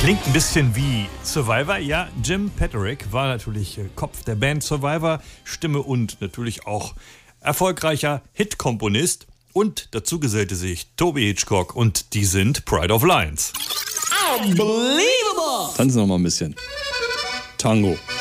Klingt ein bisschen wie Survivor. Ja, Jim Patrick war natürlich Kopf der Band Survivor, Stimme und natürlich auch erfolgreicher Hitkomponist. Und dazu gesellte sich Toby Hitchcock und die sind Pride of Lions. Unbelievable! Tanzen noch mal ein bisschen. Tango.